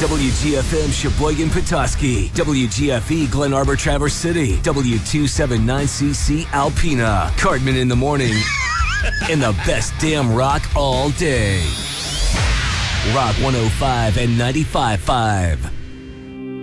WGFM Sheboygan Petoskey, WGFE Glen Arbor Traverse City, W279CC Alpena, Cartman in the morning, and the best damn rock all day. Rock 105 and 95.5.